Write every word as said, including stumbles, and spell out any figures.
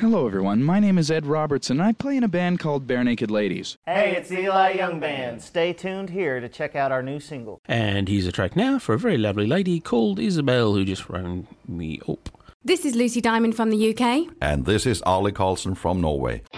Hello everyone, my name is Ed Robertson and I play in a band called Bare Naked Ladies. Hey, it's the Eli Young Band. Stay tuned here to check out our new single. And here's a track now for a very lovely lady called Isabel who just phoned me up. This is Lucy Diamond from the U K. And this is Arlie Carlson from Norway.